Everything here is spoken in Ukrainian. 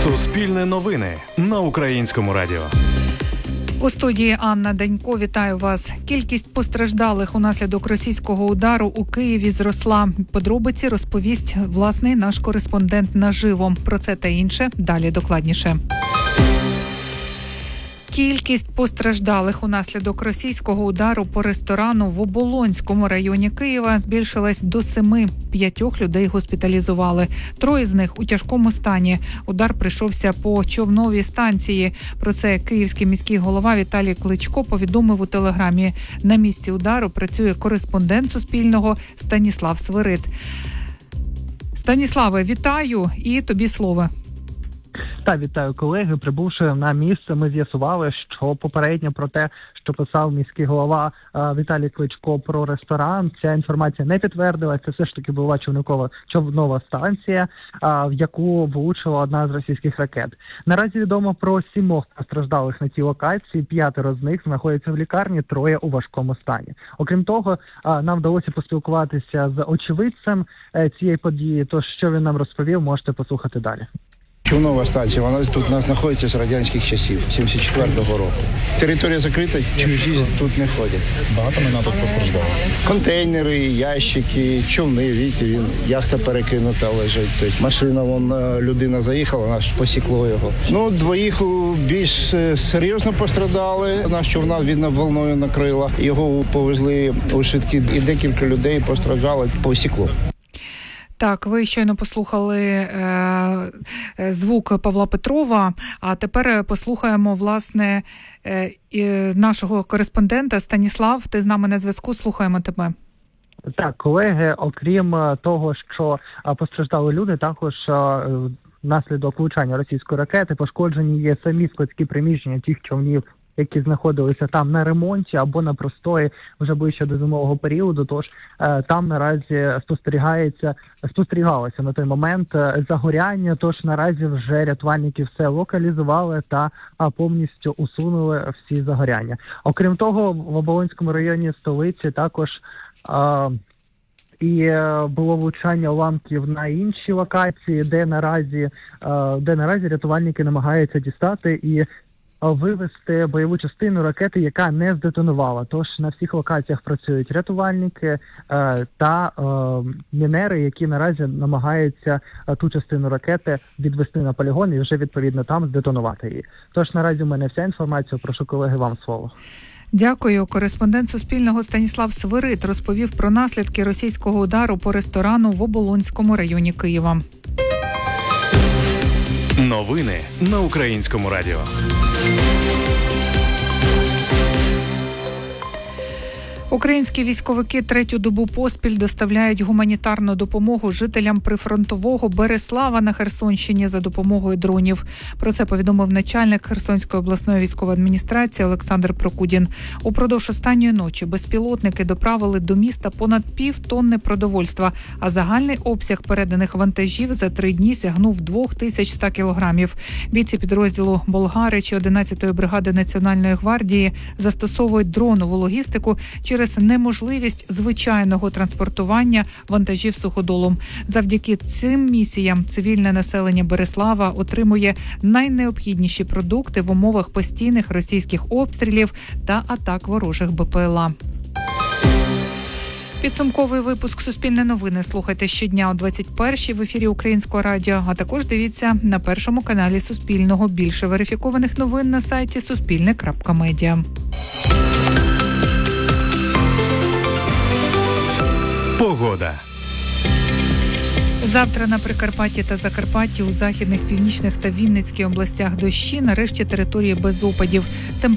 Суспільне новини на Українському радіо. У студії Анна Данько. Вітаю вас. Кількість постраждалих унаслідок російського удару у Києві зросла. Подробиці розповість власний наш кореспондент наживо. Про це та інше далі докладніше. Кількість постраждалих унаслідок російського удару по ресторану в Оболонському районі Києва збільшилась до 7. 5 людей госпіталізували. 3 з них у тяжкому стані. Удар прийшовся по човновій станції. Про це київський міський голова Віталій Кличко повідомив у телеграмі. На місці удару працює кореспондент Суспільного Станіслав Свирид. Станіславе, вітаю і тобі слово. Та, вітаю, колеги. Прибувши на місце, ми з'ясували, що попередньо про те, що писав міський голова Віталій Кличко про ресторан, ця інформація не підтвердилася. Це все ж таки була човнова станція, в яку влучила одна з російських ракет. Наразі відомо про 7 постраждалих на цій локації, 5 з них знаходяться в лікарні, 3 у важкому стані. Окрім того, нам вдалося поспілкуватися з очевидцем цієї події, тож що він нам розповів, можете послухати далі. Човнова станція, вона тут знаходиться з радянських часів, 74-го року. Територія закрита, чужі тут не ходять. Багато майна тут постраждало? Контейнери, ящики, човни, яхта перекинута лежить. Тобто машина, людина заїхала, вона ж посікло його. 2 більш серйозно постраждали. Наш човна, видно, волною накрила. Його повезли у швидкі і декілька людей постраждали, посікло. Так, ви щойно послухали звук Павла Петрова, а тепер послухаємо, власне, нашого кореспондента. Станіслав, ти з нами на зв'язку, слухаємо тебе. Так, колеги, окрім того, що постраждали люди, також внаслідок влучання російської ракети пошкоджені є самі складські приміщення тих човнів, які знаходилися там на ремонті або на простої вже ближче до зимового періоду. Тож там наразі спостерігалося на той момент загоряння. Тож наразі вже рятувальники все локалізували та повністю усунули всі загоряння. Окрім того, в Оболонському районі столиці також і було влучання уламків на інші локації, де наразі рятувальники намагаються дістати і вивести бойову частину ракети, яка не здетонувала. Тож на всіх локаціях працюють рятувальники та мінери, які наразі намагаються ту частину ракети відвести на полігон і вже відповідно там здетонувати її. Тож наразі у мене вся інформація. Прошу, колеги, вам слово. Дякую. Кореспондент Суспільного Станіслав Свирид розповів про наслідки російського удару по ресторану в Оболонському районі Києва. Новини на Українському радіо. Українські військовики 3-ю добу поспіль доставляють гуманітарну допомогу жителям прифронтового Береслава на Херсонщині за допомогою дронів. Про це повідомив начальник Херсонської обласної військової адміністрації Олександр Прокудін. Упродовж останньої ночі безпілотники доправили до міста понад 5 тонни продовольства, а загальний обсяг переданих вантажів за 3 дні сягнув 2100 кілограмів. Бійці підрозділу «Болгарич» 11-ї бригади Національної гвардії застосовують дронову логістику через неможливість звичайного транспортування вантажів суходолом. Завдяки цим місіям цивільне населення Береслава отримує найнеобхідніші продукти в умовах постійних російських обстрілів та атак ворожих БПЛА. Підсумковий випуск «Суспільне новини» слухайте щодня о 21-й в ефірі Українського радіо, а також дивіться на першому каналі Суспільного. Більше верифікованих новин на сайті suspilne.media. Погода. Завтра на Прикарпатті та Закарпатті, у західних, північних та Вінницькій областях дощі, нарешті території без опадів.